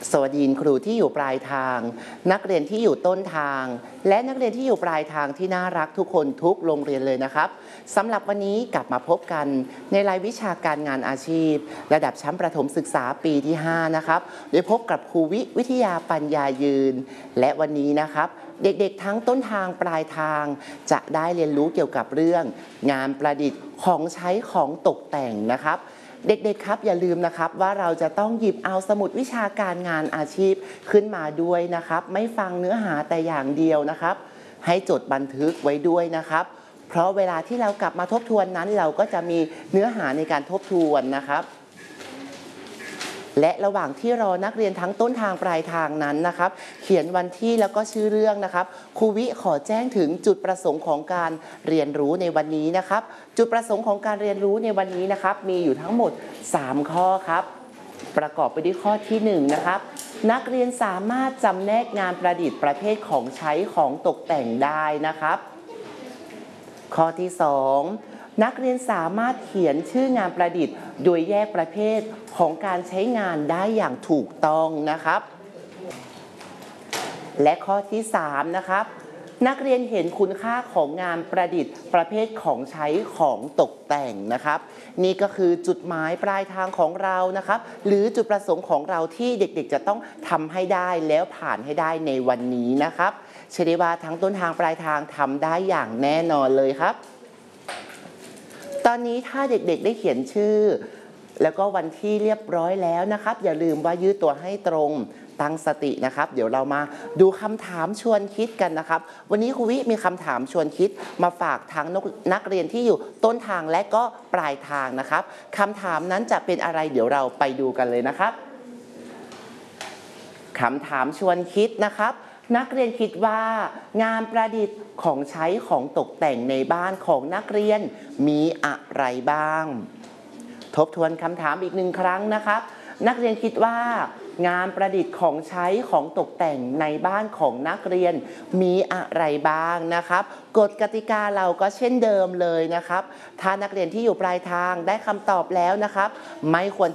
สวัสดีครูที่อยู่ปลายทางนักเรียนที่อยู่ต้นทางและนักเรียนที่อยู่ปลายทางที่น่ารักทุกคนทุกโรงเรียนเลยนะครับสำหรับวันนี้กลับมาพบกันในรายวิชาการงานอาชีพระดับชั้นประถมศึกษาปีที่5นะครับโดยพบกับครูวิทยาปัญญายืนและวันนี้นะครับเด็กๆทั้งต้นทางปลายทางจะได้เรียนรู้เกี่ยวกับเรื่องงานประดิษฐ์ของใช้ของตกแต่งนะครับเด็กๆครับอย่าลืมนะครับว่าเราจะต้องหยิบเอาสมุดวิชาการงานอาชีพขึ้นมาด้วยนะครับไม่ฟังเนื้อหาแต่อย่างเดียวนะครับให้จดบันทึกไว้ด้วยนะครับเพราะเวลาที่เรากลับมาทบทวนนั้นเราก็จะมีเนื้อหาในการทบทวนนะครับและระหว่างที่รอนักเรียนทั้งต้นทางปลายทางนั้นนะครับเขียนวันที่แล้วก็ชื่อเรื่องนะครับครูวิขอแจ้งถึงจุดประสงค์ของการเรียนรู้ในวันนี้นะครับจุดประสงค์ของการเรียนรู้ในวันนี้นะครับมีอยู่ทั้งหมด3ข้อครับประกอบไปด้วยข้อที่1นะครับนักเรียนสามารถจำแนกงานประดิษฐ์ประเภทของใช้ของตกแต่งได้นะครับข้อที่2นักเรียนสามารถเขียนชื่องานประดิษฐ์โดยแยกประเภทของการใช้งานได้อย่างถูกต้องนะครับและข้อที่3นะครับนักเรียนเห็นคุณค่าของงานประดิษฐ์ประเภทของใช้ของตกแต่งนะครับนี่ก็คือจุดหมายปลายทางของเรานะครับหรือจุดประสงค์ของเราที่เด็กๆจะต้องทำให้ได้แล้วผ่านให้ได้ในวันนี้นะครับเชื่อได้ว่าทั้งต้นทางปลายทางทำได้อย่างแน่นอนเลยครับตอนนี้ถ้าเด็กๆได้เขียนชื่อแล้วก็วันที่เรียบร้อยแล้วนะครับอย่าลืมว่ายืดตัวให้ตรงตั้งสตินะครับเดี๋ยวเรามาดูคำถามชวนคิดกันนะครับวันนี้ครูวิมีคำถามชวนคิดมาฝากทั้งนักเรียนที่อยู่ต้นทางและก็ปลายทางนะครับคำถามนั้นจะเป็นอะไรเดี๋ยวเราไปดูกันเลยนะครับคำถามชวนคิดนะครับนักเรียนคิดว่างานประดิษฐ์ของใช้ของตกแต่งในบ้านของนักเรียนมีอะไรบ้างทบทวนคำถามอีก1ครั้งนะครับนักเรียนคิดว่างานประดิษฐ์ของใช้ของตกแต่งในบ้านของนักเรียนมีอะไรบ้างนะครับกฎกติกาเราก็เช่นเดิมเลยนะครับถ้านักเรียนที่อยู่ปลายทางได้คำตอบแล้วนะครับไม่ควร